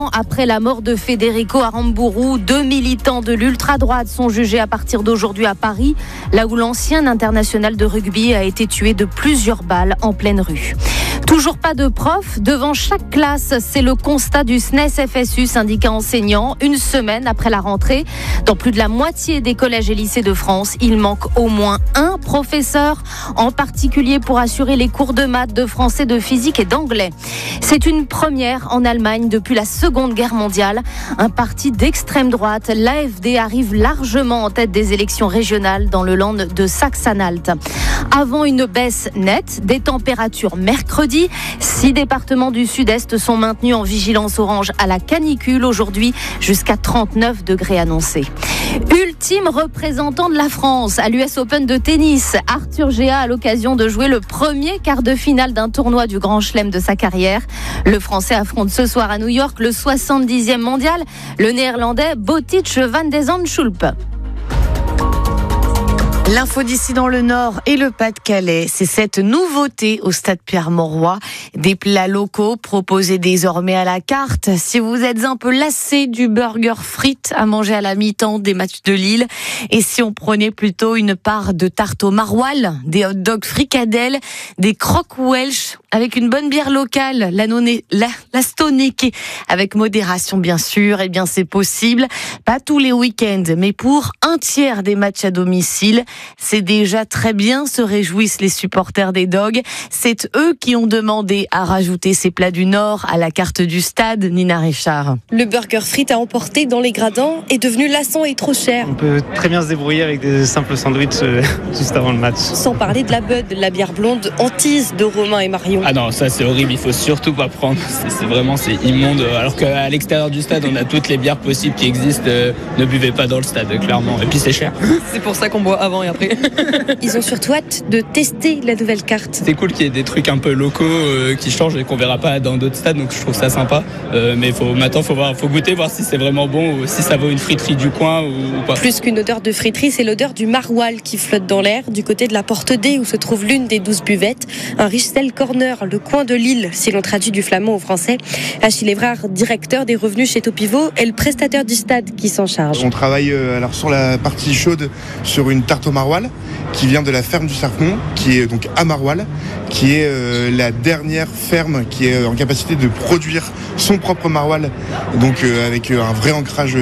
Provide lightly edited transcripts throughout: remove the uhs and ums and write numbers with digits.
Après la mort de Federico Aramburu, 2 militants de l'ultra-droite sont jugés à partir d'aujourd'hui à Paris, là où l'ancien international de rugby a été tué de plusieurs balles en pleine rue. Toujours pas de profs devant chaque classe, c'est le constat du SNES-FSU, syndicat enseignant. Une semaine après la rentrée, dans plus de la moitié des collèges et lycées de France, il manque au moins un professeur, en particulier pour assurer les cours de maths, de français, de physique et d'anglais. C'est une première en Allemagne depuis la Seconde Guerre mondiale. Un parti d'extrême droite, l'AfD, arrive largement en tête des élections régionales dans le Land de Saxe-Anhalt. Avant une baisse nette des températures mercredi, 6 départements du sud-est sont maintenus en vigilance orange à la canicule aujourd'hui, jusqu'à 39 degrés annoncés. Ultime représentant de la France à l'US Open de tennis, Arthur Géa a l'occasion de jouer le premier quart de finale d'un tournoi du Grand Chelem de sa carrière. Le Français affronte ce soir à New York le 70e mondial, le Néerlandais Botic van de Zandschulp. L'info d'ici dans le Nord et le Pas-de-Calais, c'est cette nouveauté au stade Pierre-Mauroy. Des plats locaux proposés désormais à la carte. Si vous êtes un peu lassé du burger frites à manger à la mi-temps des matchs de Lille, et si on prenait plutôt une part de tarte au maroilles, des hot dogs fricadelles, des croques welsh avec une bonne bière locale, la Stoneke, avec modération bien sûr, eh bien c'est possible. Pas tous les week-ends, mais pour un tiers des matchs à domicile. C'est déjà très bien, se réjouissent les supporters des Dogs. C'est eux qui ont demandé à rajouter ces plats du Nord à la carte du stade. Nina Richard. Le burger frites à emporter dans les gradins est devenu lassant et trop cher. On peut très bien se débrouiller avec des simples sandwichs juste avant le match. Sans parler de la Bud, la bière blonde hantise de Romain et Marion. Ah non, ça c'est horrible, il faut surtout pas prendre. C'est immonde. Alors qu'à l'extérieur du stade, on a toutes les bières possibles qui existent. Ne buvez pas dans le stade, clairement. Et puis c'est cher. C'est pour ça qu'on boit avant et après. Ils ont surtout hâte de tester la nouvelle carte. C'est cool qu'il y ait des trucs un peu locaux qui changent et qu'on verra pas dans d'autres stades, donc je trouve ça sympa. Mais maintenant, faut goûter, voir si c'est vraiment bon ou si ça vaut une friterie du coin ou pas. Plus qu'une odeur de friterie, c'est l'odeur du maroilles qui flotte dans l'air, du côté de la Porte D où se trouve l'une des 12 buvettes. Un Richtel Corner, le coin de Lille, si l'on traduit du flamand au français. Achille Evrard, directeur des revenus chez Topivo, est le prestataire du stade qui s'en charge. On travaille alors sur la partie chaude sur une tarte au maroilles qui vient de la ferme du Serpent, qui est donc à Maroilles, qui est la dernière ferme qui est en capacité de produire son propre maroilles, donc avec un vrai ancrage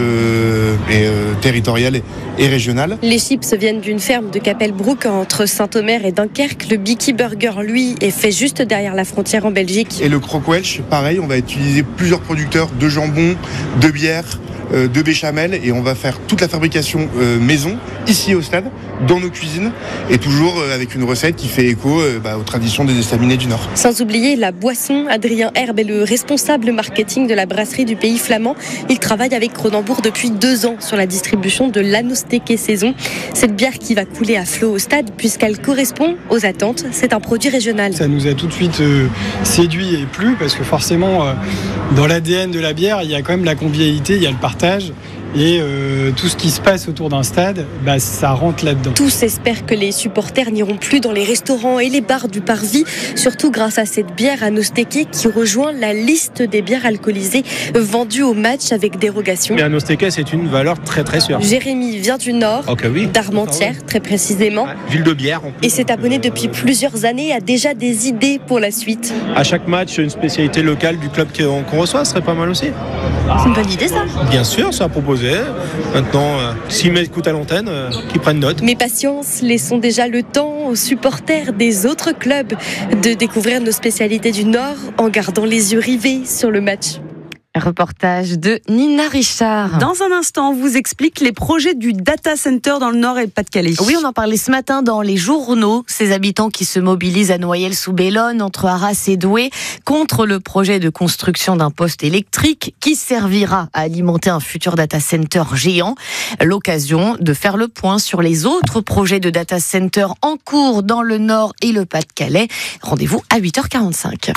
territorial et régional. Les chips viennent d'une ferme de Capelbroek entre Saint-Omer et Dunkerque. Le Bicky Burger, lui, est fait juste derrière la frontière en Belgique. Et le croque welsh, pareil, on va utiliser plusieurs producteurs de jambon, de bière, de béchamel, et on va faire toute la fabrication maison ici au stade, dans nos cuisines, et toujours avec une recette qui fait écho aux traditions des estaminets du Nord. Sans oublier la boisson, Adrien Herbe est le responsable marketing de la brasserie du Pays Flamand. Il travaille avec Cronenbourg depuis 2 ans sur la distribution de l'Anosteke saison. Cette bière qui va couler à flot au stade puisqu'elle correspond aux attentes. C'est un produit régional. Ça nous a tout de suite séduit et plu parce que forcément dans l'ADN de la bière, il y a quand même la convivialité, il y a le partage. Et tout ce qui se passe autour d'un stade, ça rentre là-dedans. Tous espèrent que les supporters n'iront plus dans les restaurants et les bars du Parvis, surtout grâce à cette bière Anosteke qui rejoint la liste des bières alcoolisées vendues au match avec dérogation. Mais Anosteke, c'est une valeur très très sûre. Jérémy vient du Nord, d'Armentières très précisément. Ville de bière. Et s'est abonné depuis plusieurs années, a déjà des idées pour la suite. À chaque match, une spécialité locale du club qu'on reçoit, ce serait pas mal aussi. C'est une bonne idée ça. Bien sûr, ça a proposé. Maintenant, s'ils m'écoutent à l'antenne, qu'ils prennent note. Mais patience, laissons déjà le temps aux supporters des autres clubs de découvrir nos spécialités du Nord en gardant les yeux rivés sur le match. Reportage de Nina Richard. Dans un instant, on vous explique les projets du data center dans le Nord et le Pas-de-Calais. Oui, on en parlait ce matin dans les journaux. Ces habitants qui se mobilisent à Noyelles-sous-Bellone, entre Arras et Douai, contre le projet de construction d'un poste électrique qui servira à alimenter un futur data center géant. L'occasion de faire le point sur les autres projets de data center en cours dans le Nord et le Pas-de-Calais. Rendez-vous à 8h45.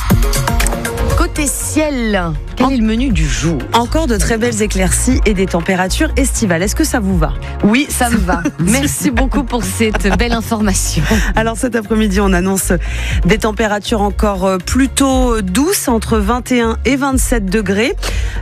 Côté ciel, quel est le menu du jour ? Encore de très belles éclaircies et des températures estivales. Est-ce que ça vous va ? Oui, ça me va. Merci beaucoup pour cette belle information. Alors cet après-midi, on annonce des températures encore plutôt douces, entre 21 et 27 degrés.